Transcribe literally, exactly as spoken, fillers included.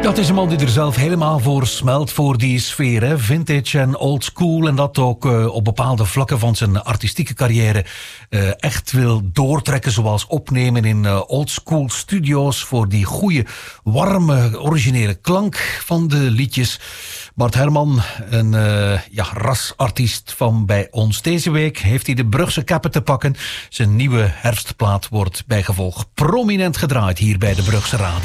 Ja, het is een man die er zelf helemaal voor smelt, voor die sfeer, hè? Vintage en old school. En dat ook uh, op bepaalde vlakken van zijn artistieke carrière uh, echt wil doortrekken. Zoals opnemen in uh, old school studio's voor die goede, warme, originele klank van de liedjes. Bart Herman, een uh, ja, rasartiest van bij ons. Deze week heeft hij de Brugse kappen te pakken. Zijn nieuwe herfstplaat wordt bijgevolg prominent gedraaid hier bij de Brugse Radio.